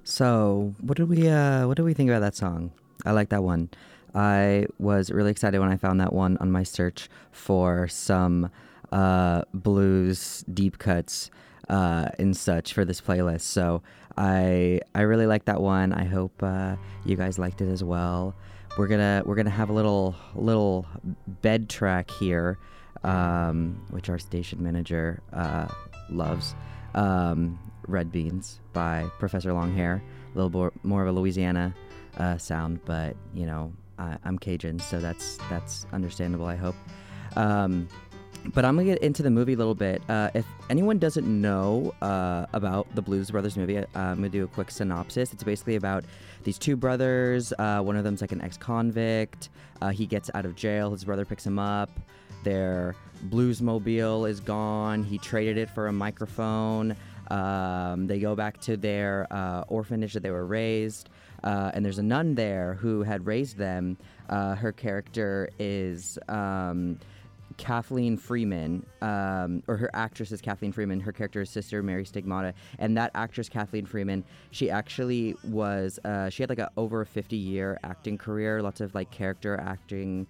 So, what do we think about that song? I like that one. I was really excited when I found that one on my search for some blues deep cuts and such for this playlist. So, I really like that one. I hope you guys liked it as well. We're gonna have a little bed track here, which our station manager loves. Red Beans by Professor Longhair. A little more of a Louisiana sound, but I'm Cajun, so that's understandable, I hope. But I'm gonna get into the movie a little bit. If anyone doesn't know about the Blues Brothers movie, I'm gonna do a quick synopsis. It's basically about these two brothers. One of them's like an ex-convict. He gets out of jail. His brother picks him up. Their bluesmobile is gone. He traded it for a microphone. They go back to their orphanage that they were raised, and there's a nun there who had raised them. Her character is Kathleen Freeman, or her actress is Kathleen Freeman. Her character is Sister Mary Stigmata, and that actress Kathleen Freeman, she actually was, she had like over a 50-year acting career, lots of like character acting,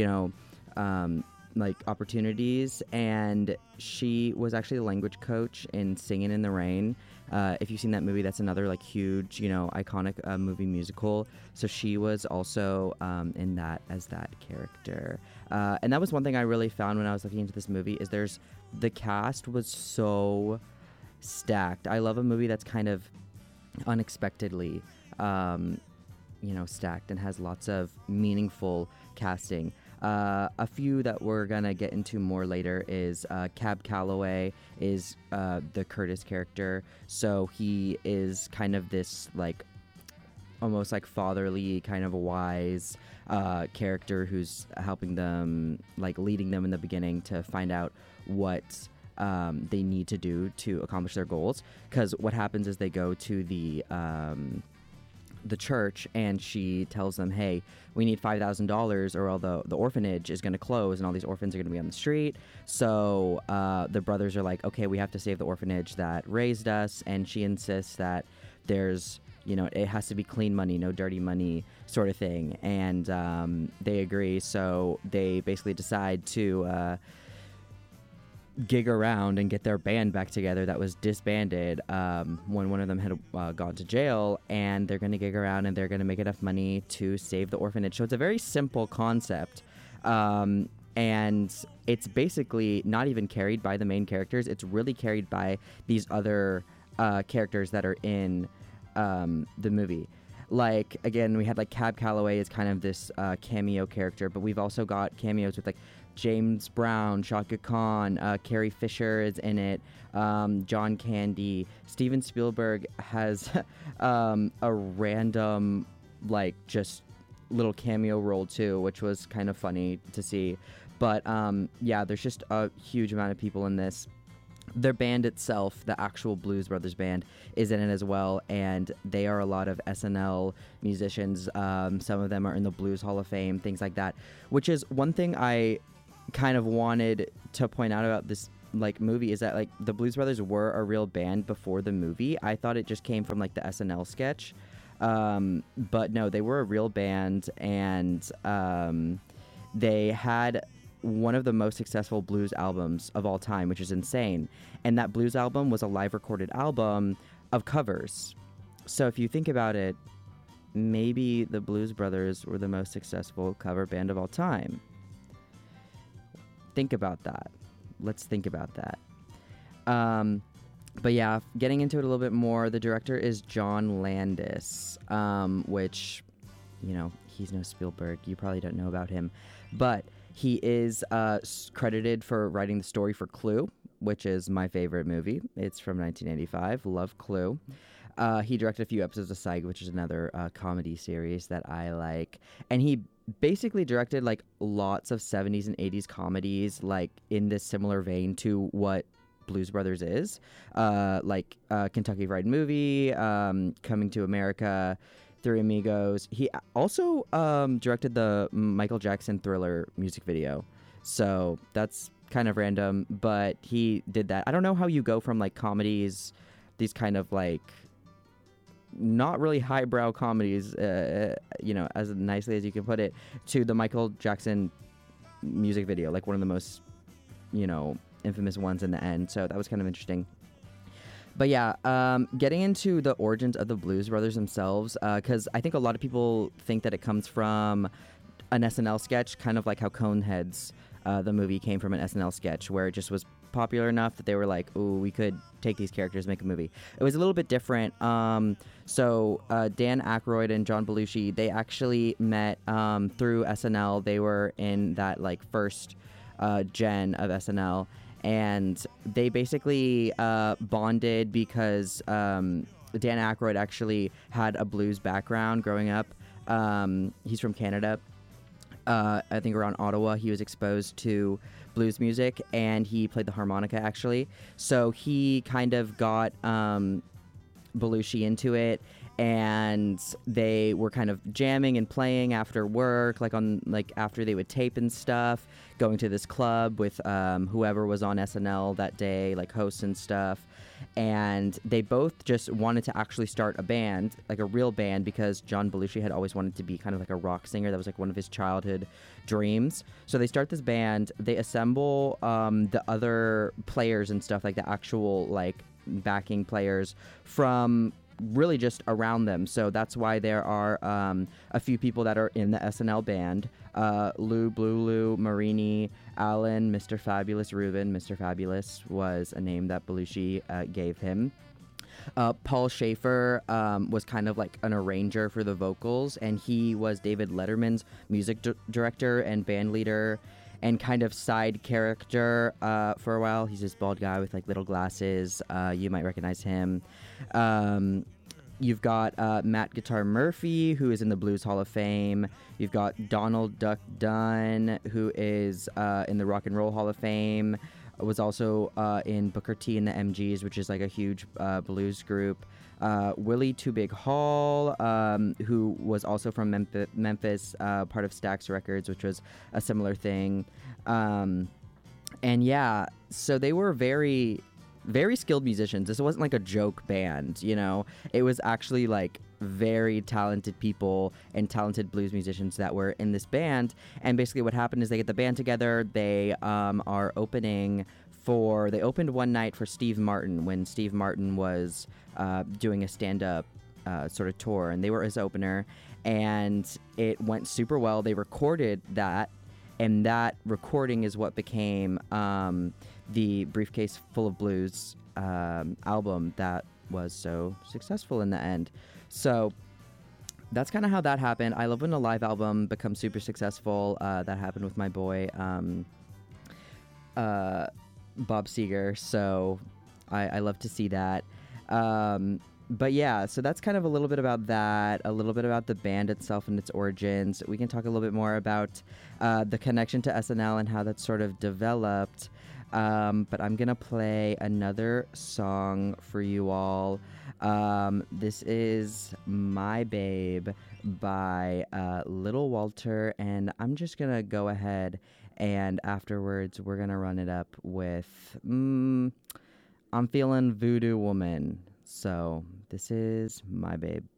like opportunities, and she was actually the language coach in Singin' in the Rain. If you've seen that movie, that's another like huge, iconic movie musical. So she was also in that as that character. And that was one thing I really found when I was looking into this movie is the cast was so stacked. I love a movie that's kind of unexpectedly, stacked and has lots of meaningful casting. A few that we're gonna get into more later is Cab Calloway is the Curtis character. So he is kind of this like almost like fatherly, kind of a wise character who's helping them, like leading them in the beginning to find out what they need to do to accomplish their goals. Because what happens is they go to the church, and she tells them, hey, we need $5,000 or all the orphanage is going to close and all these orphans are going to be on the street. So the brothers are like, okay, we have to save the orphanage that raised us. And she insists that there's, it has to be clean money, no dirty money sort of thing. And they agree. So they basically decide to gig around and get their band back together that was disbanded when one of them had gone to jail, and they're going to gig around and they're going to make enough money to save the orphanage. So it's a very simple concept, and it's basically not even carried by the main characters. It's really carried by these other characters that are in the movie. Like, again, we had like Cab Calloway is kind of this cameo character, but we've also got cameos with like James Brown, Shaka Khan, Carrie Fisher is in it, John Candy. Steven Spielberg has a random, like, just little cameo role too, which was kind of funny to see. But yeah, there's just a huge amount of people in this. Their band itself, the actual Blues Brothers band, is in it as well, and they are a lot of SNL musicians. Some of them are in the Blues Hall of Fame, things like that, which is one thing I kind of wanted to point out about this like movie is that like the Blues Brothers were a real band before the movie. I thought it just came from like the SNL sketch, but no, they were a real band, and they had one of the most successful blues albums of all time, which is insane. And that blues album was a live recorded album of covers. So if you think about it, maybe the Blues Brothers were the most successful cover band of all time. Think about that. Let's think about that. But yeah, getting into it a little bit more, the director is John Landis, which, he's no Spielberg. You probably don't know about him. But he is credited for writing the story for Clue, which is my favorite movie. It's from 1985. Love Clue. He directed a few episodes of Psych, which is another comedy series that I like. And he basically directed like lots of 70s and 80s comedies, like in this similar vein to what Blues Brothers is. Like Kentucky Fried Movie, Coming to America, Three Amigos. He also directed the Michael Jackson Thriller music video. So that's kind of random, but he did that. I don't know how you go from like comedies, these kind of like not really highbrow comedies, as nicely as you can put it, to the Michael Jackson music video, like one of the most, infamous ones in the end. So that was kind of interesting. But yeah, getting into the origins of the Blues Brothers themselves, because I think a lot of people think that it comes from an SNL sketch, kind of like how Coneheads, the movie, came from an SNL sketch where it just was popular enough that they were like, ooh, we could take these characters, make a movie. It was a little bit different. So Dan Aykroyd and John Belushi, they actually met through SNL. They were in that like first gen of SNL. And they basically bonded because Dan Aykroyd actually had a blues background growing up. He's from Canada. I think around Ottawa, he was exposed to blues music, and he played the harmonica, actually. So he kind of got Belushi into it, and they were kind of jamming and playing after work, after they would tape and stuff, going to this club with whoever was on SNL that day, like hosts and stuff. And they both just wanted to actually start a band, like a real band, because John Belushi had always wanted to be kind of like a rock singer. That was like one of his childhood dreams. So they start this band, they assemble the other players and stuff, like the actual like backing players from really just around them. So that's why there are a few people that are in the SNL band. Lou, Blue Lou, Marini, Alan, Mr. Fabulous, Ruben. Mr. Fabulous was a name that Belushi gave him. Paul Schaefer was kind of like an arranger for the vocals, and he was David Letterman's music director and band leader and kind of side character for a while. He's this bald guy with like little glasses. You might recognize him. You've got Matt Guitar Murphy, who is in the Blues Hall of Fame. You've got Donald Duck Dunn, who is in the Rock and Roll Hall of Fame. Was also in Booker T and the MGs, which is like a huge blues group. Willie Too Big Hall, who was also from Memphis, part of Stax Records, which was a similar thing. And yeah, so they were very, very skilled musicians. This wasn't like a joke band, It was actually like very talented people and talented blues musicians that were in this band. And basically what happened is they get the band together. They are opening they opened one night for Steve Martin when Steve Martin was doing a stand-up sort of tour, and they were his opener, and it went super well. They recorded that, and that recording is what became the Briefcase Full of Blues album that was so successful in the end. So that's kind of how that happened. I love when a live album becomes super successful. That happened with my boy Bob Seger, so I love to see that. But yeah, so that's kind of a little bit about that, a little bit about the band itself and its origins. We can talk a little bit more about the connection to SNL and how that's sort of developed. But I'm going to play another song for you all. This is My Babe by Little Walter, and I'm just going to go ahead and afterwards we're going to run it up with I'm Feeling Voodoo Woman. So this is My Babe.